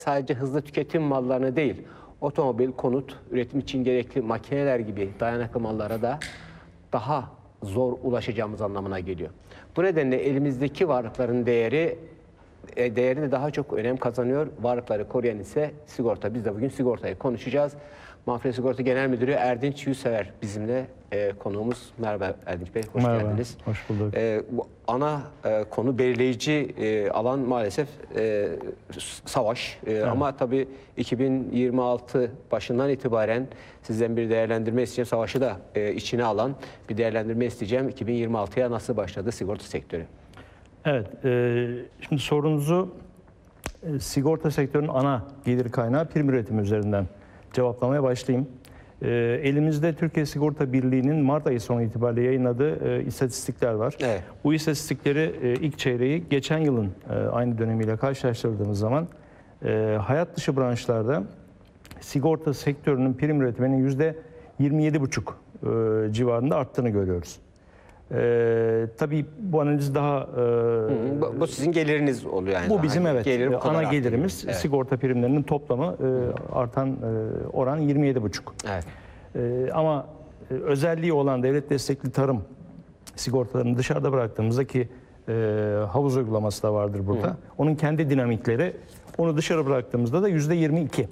sadece hızlı tüketim mallarına değil, otomobil, konut, üretim için gerekli makineler gibi dayanıklı mallara da daha zor ulaşacağımız anlamına geliyor. Bu nedenle elimizdeki varlıkların değeri de daha çok önem kazanıyor. Varlıkları koruyan ise sigorta. Biz de bugün sigortayı konuşacağız. Mafya Sigorta Genel Müdürü Erdinç Yüzsever bizimle konuğumuz. Merhaba Erdinç Bey, hoş geldiniz. Hoş bulduk. Bu ana konu belirleyici alan maalesef savaş. Evet. Ama tabii 2026 başından itibaren sizden bir değerlendirme isteyeceğim. Savaşı da içine alan bir değerlendirme isteyeceğim. 2026'ya nasıl başladı sigorta sektörü? Evet, şimdi sorunuzu sigorta sektörünün ana gelir kaynağı prim üretimi üzerinden cevaplamaya başlayayım. Elimizde Türkiye Sigorta Birliği'nin Mart ayı sonu itibariyle yayınladığı istatistikler var. Evet. Bu istatistikleri ilk çeyreği geçen yılın aynı dönemiyle karşılaştırdığımız zaman hayat dışı branşlarda sigorta sektörünün prim üretiminin %27,5 civarında arttığını görüyoruz. Tabii bu analiz daha... bu sizin geliriniz oluyor yani. Bu bizim evet ana gelirimiz. Evet. Sigorta primlerinin toplamı artan oran 27,5. Evet. Ama özelliği olan devlet destekli tarım sigortalarını dışarıda bıraktığımızda ki havuz uygulaması da vardır burada. Onun kendi dinamikleri, onu dışarı bıraktığımızda da %22.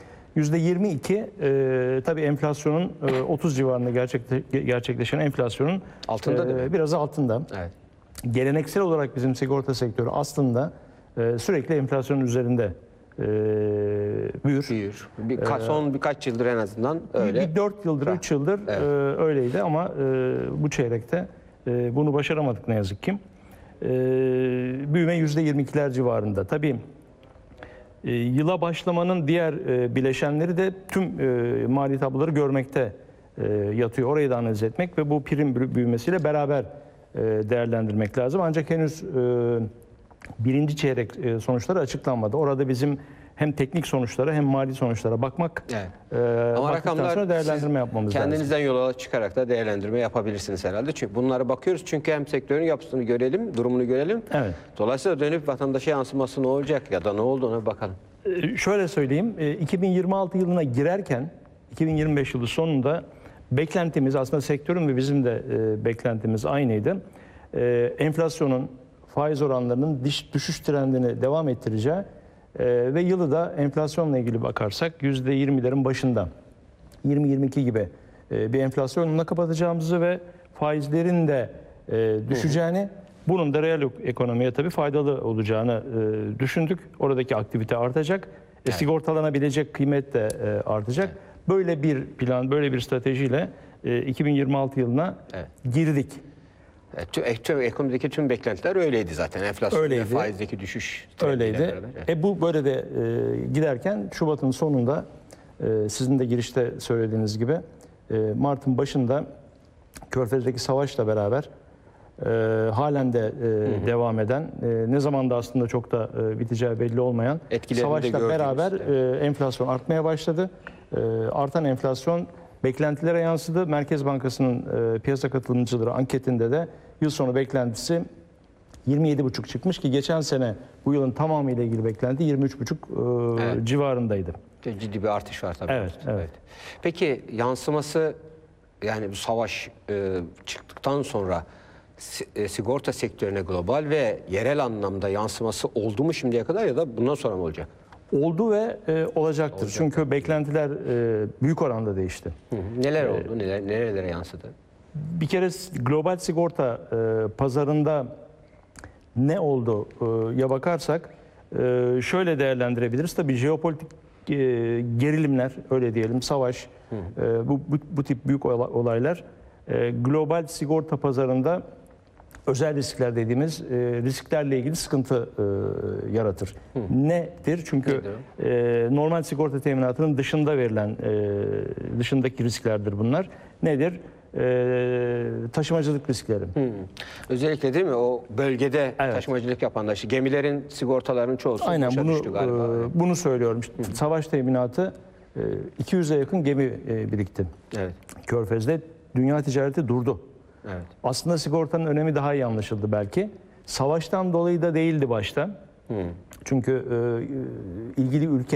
%22 tabii enflasyonun 30 civarında gerçekleşen enflasyonun altında biraz altında. Evet. Geleneksel olarak bizim sigorta sektörü aslında sürekli enflasyonun üzerinde büyür. Son birkaç yıldır en azından öyle. Bir 4 yıldır, 3 yıldır evet. Öyleydi ama bu çeyrekte bunu başaramadık ne yazık ki. Büyüme %22'ler civarında. Tabii yıla başlamanın diğer bileşenleri de tüm mali tabloları görmekte yatıyor. Orayı da analiz etmek ve bu prim büyümesiyle beraber değerlendirmek lazım. Ancak henüz birinci çeyrek sonuçları açıklanmadı. Orada bizim hem teknik sonuçlara hem mali sonuçlara bakmak, ama rakamlar değerlendirme yapmamız lazım. Kendinizden yola çıkarak da değerlendirme yapabilirsiniz herhalde. Çünkü bunlara bakıyoruz çünkü hem sektörün yapısını görelim, durumunu görelim. Evet. Dolayısıyla dönüp vatandaşa yansıması ne olacak ya da ne oldu ona bakalım. Şöyle söyleyeyim, 2026 yılına girerken 2025 yılı sonunda beklentimiz aslında sektörün ve bizim de beklentimiz aynıydı. Enflasyonun, faiz oranlarının düşüş trendini devam ettireceği ve yılı da enflasyonla ilgili bakarsak %20'lerin başında 20-22 gibi bir enflasyonla kapatacağımızı ve faizlerin de düşeceğini, bunun da reel ekonomiye tabii faydalı olacağını düşündük. Oradaki aktivite artacak, evet. Sigortalanabilecek kıymet de artacak. Evet. Böyle bir plan, böyle bir stratejiyle 2026 yılına evet. girdik. Ekonomideki tüm beklentiler öyleydi zaten. Enflasyon ve faizdeki düşüş. Öyleydi. Evet. Bu böyle de giderken Şubat'ın sonunda sizin de girişte söylediğiniz gibi Mart'ın başında Körfez'deki savaşla beraber halen de devam eden, ne zaman da aslında çok da biteceği belli olmayan savaşla beraber enflasyon artmaya başladı. Artan enflasyon beklentilere yansıdı. Merkez Bankası'nın piyasa katılımcıları anketinde de yıl sonu beklentisi 27,5 çıkmış ki geçen sene bu yılın tamamıyla ilgili beklenti 23,5 evet. civarındaydı. Ciddi bir artış var tabii. Evet, evet. Peki yansıması, yani bu savaş çıktıktan sonra sigorta sektörüne global ve yerel anlamda yansıması oldu mu şimdiye kadar ya da bundan sonra mı olacak? Oldu ve olacaktır. Çünkü beklentiler büyük oranda değişti. Neler oldu? Nerelere yansıdı? Bir kere global sigorta pazarında ne oldu ya bakarsak şöyle değerlendirebiliriz. Tabii jeopolitik gerilimler, öyle diyelim, savaş, bu tip büyük olaylar global sigorta pazarında özel riskler dediğimiz risklerle ilgili sıkıntı yaratır. Nedir? Çünkü normal sigorta teminatının dışında verilen, dışındaki risklerdir bunlar. Nedir? Taşımacılık riskleri. Özellikle değil mi? O bölgede evet. Taşımacılık yapanlar, işte gemilerin sigortalarının çoğu aynen bunu söylüyorum. Savaş teminatı 200'e yakın gemi birikti. Evet. Körfez'de dünya ticareti durdu. Evet. Aslında sigortanın önemi daha iyi anlaşıldı belki. Savaştan dolayı da değildi başta. Çünkü ilgili ülke